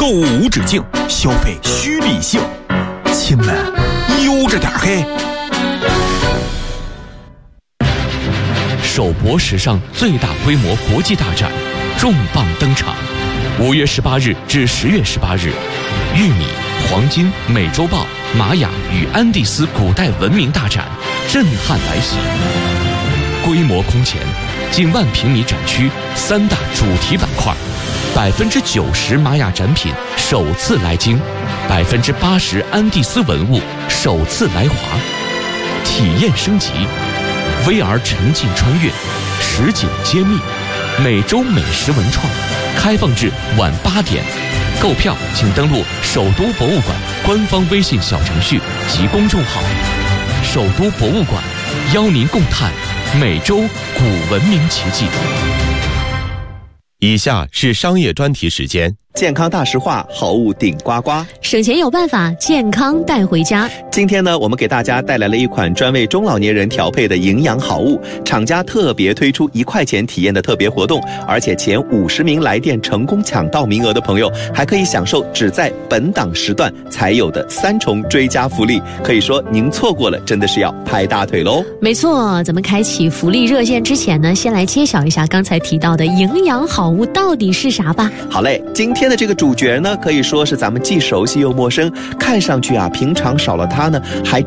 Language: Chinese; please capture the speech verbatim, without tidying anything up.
购物无止境，消费需理性。亲们，悠着点嘿！ 首博时尚最大规模国际大展重磅登场，五月十八日至十月十八日，玉米、黄金、美洲豹、玛雅与安第斯古代文明大展震撼来袭，规模空前，近万平米展区，三大主题板块，百分之九十玛雅展品首次来京，百分之八十安第斯文物首次来华，体验升级。V R 沉浸穿越，实景揭秘，美洲美食文创，开放至晚八点。购票请登录首都博物馆官方微信小程序及公众号。首都博物馆邀您共探美洲古文明奇迹。 以下是商业专题时间。 健康大实话，好物顶呱呱， 省钱有办法，健康带回家。 今天呢，我们给大家带来了一款专为中老年人调配的营养好物，厂家特别推出一块钱体验的特别活动，而且前五十名来电成功抢到名额的朋友，还可以享受只在本档时段才有的三重追加福利。可以说您错过了，真的是要拍大腿喽。 没错，咱们开启福利热线之前呢，先来揭晓一下刚才提到的营养好物到底是啥吧。 好嘞，今天今天的这个主角呢，可以说是咱们既熟悉又陌生，看上去啊，平常少了它呢，还